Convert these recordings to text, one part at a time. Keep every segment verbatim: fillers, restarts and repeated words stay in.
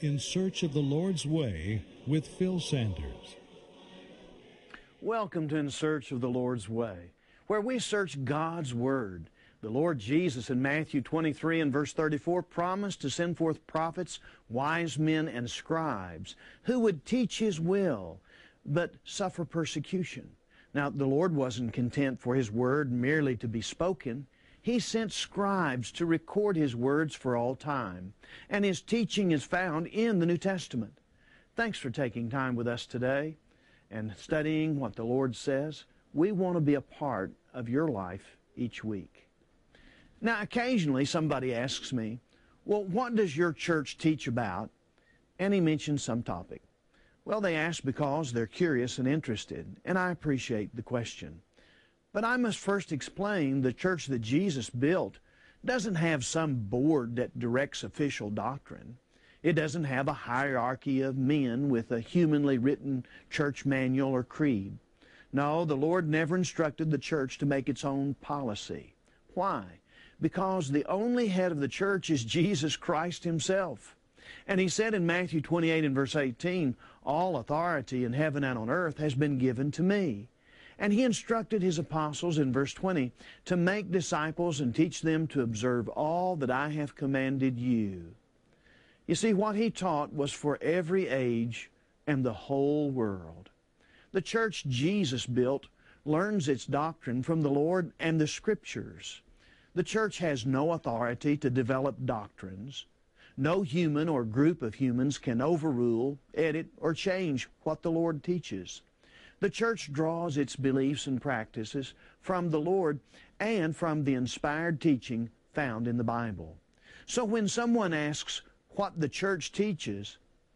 In Search of the Lord's Way with Phil Sanders. Welcome to In Search of the Lord's Way, where we search God's Word. The Lord Jesus in Matthew twenty-three and verse thirty-four promised to send forth prophets, wise men, and scribes who would teach His will, but suffer persecution. Now, the Lord wasn't content for His Word merely to be spoken. He sent scribes to record His words for all time, and His teaching is found in the New Testament. Thanks for taking time with us today and studying what the Lord says. We want to be a part of your life each week. Now, occasionally somebody asks me, well, what does your church teach about? And he mentions some topic. Well, they ask because they're curious and interested, and I appreciate the question. But I must first explain the church that Jesus built doesn't have some board that directs official doctrine. It doesn't have a hierarchy of men with a humanly written church manual or creed. No, the Lord never instructed the church to make its own policy. Why? Because the only head of the church is Jesus Christ Himself. And He said in Matthew twenty-eight and verse eighteen, all authority in heaven and on earth has been given to me. And He instructed His apostles in verse twenty to make disciples and teach them to observe all that I have commanded you. You see, what He taught was for every age and the whole world. The church Jesus built learns its doctrine from the Lord and the Scriptures. The church has no authority to develop doctrines. No human or group of humans can overrule, edit, or change what the Lord teaches. The church draws its beliefs and practices from the Lord and from the inspired teaching found in the Bible. So when someone asks what the church teaches,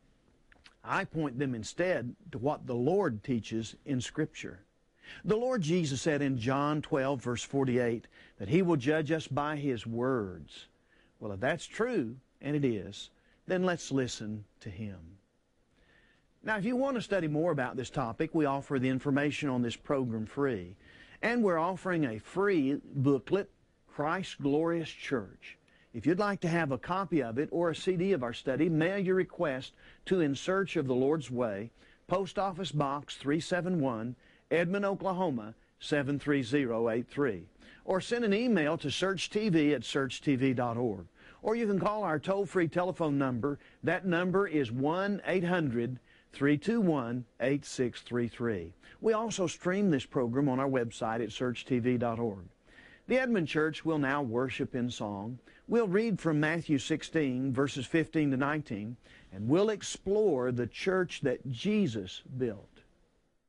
I point them instead to what the Lord teaches in Scripture. The Lord Jesus said in John twelve, verse forty-eight, that He will judge us by His words. Well, if that's true, and it is, then let's listen to Him. Now, if you want to study more about this topic, we offer the information on this program free. And we're offering a free booklet, Christ's Glorious Church. If you'd like to have a copy of it or a C D of our study, mail your request to In Search of the Lord's Way, Post Office Box three seventy-one, Edmond, Oklahoma, seven three zero eight three. Or send an email to searchtv at search t v dot org. Or you can call our toll-free telephone number. That number is one eight hundred, three two one, eight six three three. We also stream this program on our website at search t v dot org. The Edmond Church will now worship in song. We'll read from Matthew sixteen, verses fifteen to nineteen, and we'll explore the church that Jesus built.